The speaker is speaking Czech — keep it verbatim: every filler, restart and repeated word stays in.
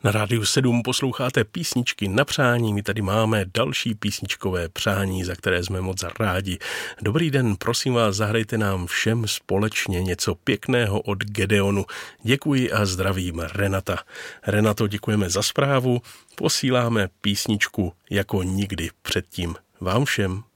Na Rádiu sedm posloucháte písničky na přání. My tady máme další písničkové přání, za které jsme moc rádi. Dobrý den, prosím vás, zahrajte nám všem společně něco pěkného od Gedeonu. Děkuji a zdravím, Renata. Renato, děkujeme za zprávu. Posíláme písničku jako nikdy předtím. Vám všem.